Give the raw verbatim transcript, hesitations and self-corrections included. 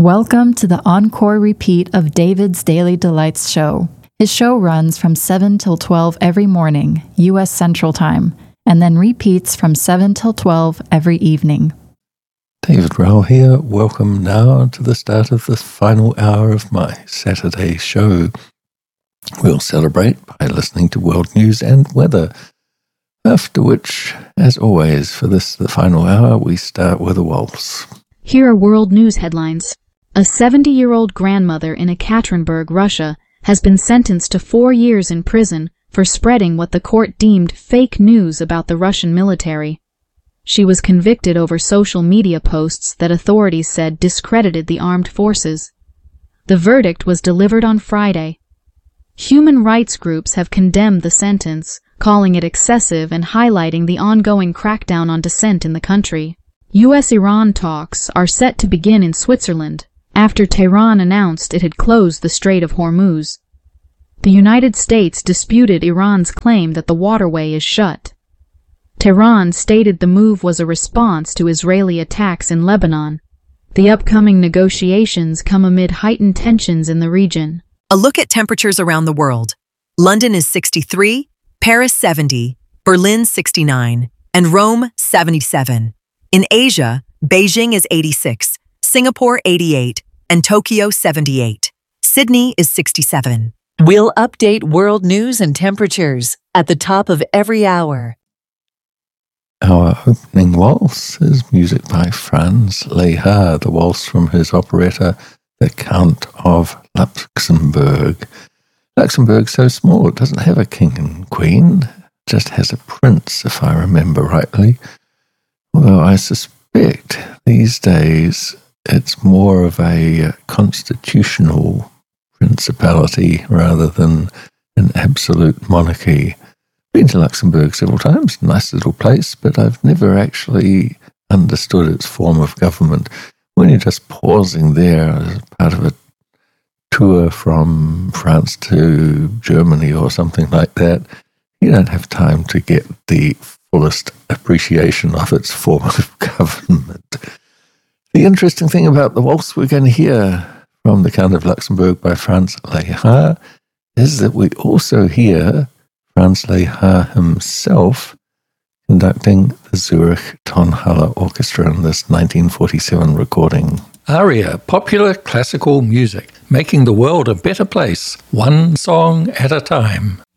Welcome to the encore repeat of David's Daily Delights show. His show runs from seven till twelve every morning, U S Central Time, and then repeats from seven till twelve every evening. David Rowell here. Welcome now to the start of the final hour of my Saturday show. We'll celebrate by listening to world news and weather, after which, as always, for this, the final hour, we start with a waltz. Here are world news headlines. A seventy-year-old grandmother in Ekaterinburg, Russia, has been sentenced to four years in prison for spreading what the court deemed fake news about the Russian military. She was convicted over social media posts that authorities said discredited the armed forces. The verdict was delivered on Friday. Human rights groups have condemned the sentence, calling it excessive and highlighting the ongoing crackdown on dissent in the country. U S Iran talks are set to begin in Switzerland, after Tehran announced it had closed the Strait of Hormuz. The United States disputed Iran's claim that the waterway is shut. Tehran stated the move was a response to Israeli attacks in Lebanon. The upcoming negotiations come amid heightened tensions in the region. A look at temperatures around the world. London is sixty-three, Paris seventy, Berlin sixty-nine, and Rome seventy-seven. In Asia, Beijing is eighty-six, Singapore eighty-eight, and Tokyo seventy-eight. Sydney is sixty-seven. We'll update world news and temperatures at the top of every hour. Our opening waltz is music by Franz Lehár, the waltz from his operetta The Count of Luxembourg. Luxembourg's so small it doesn't have a king and queen, it just has a prince, if I remember rightly. Although I suspect these days it's more of a constitutional principality rather than an absolute monarchy. Been to Luxembourg several times, nice little place, but I've never actually understood its form of government. When you're just pausing there as part of a tour from France to Germany or something like that, you don't have time to get the fullest appreciation of its form of government. The interesting thing about the waltz we're going to hear from The Count of Luxembourg by Franz Lehár is that we also hear Franz Lehár himself conducting the Zurich Tonhalle Orchestra in this nineteen forty-seven recording. Aria, popular classical music, making the world a better place, one song at a time.